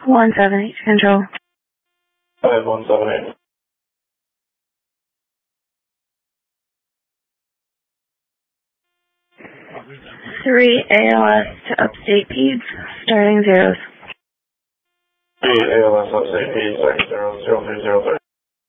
178 control. 5178. 3 ALS to upstate Peds, starting zeros. 3 ALS upstate Peds, starting 00303.